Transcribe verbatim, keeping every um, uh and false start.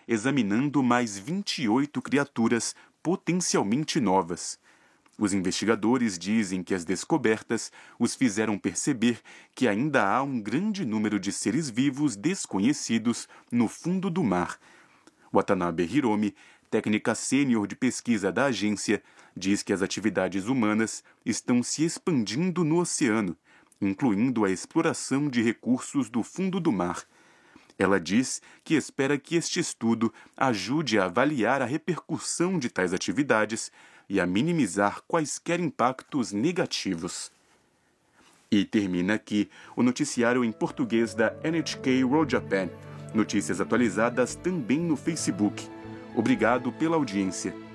examinando mais vinte e oito criaturas potencialmente novas. Os investigadores dizem que as descobertas os fizeram perceber que ainda há um grande número de seres vivos desconhecidos no fundo do mar. Watanabe Hiromi, técnica sênior de pesquisa da agência, diz que as atividades humanas estão se expandindo no oceano, incluindo a exploração de recursos do fundo do mar. Ela diz que espera que este estudo ajude a avaliar a repercussão de tais atividades e a minimizar quaisquer impactos negativos. E termina aqui o noticiário em português da N H K World Japan. Notícias atualizadas também no Facebook. Obrigado pela audiência.